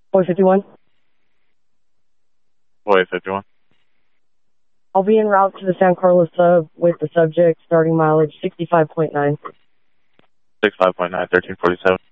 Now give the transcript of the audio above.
Boy 51. Boy 51. I'll be en route to the San Carlos sub with the subject starting mileage 65.9. 65.9, 1347.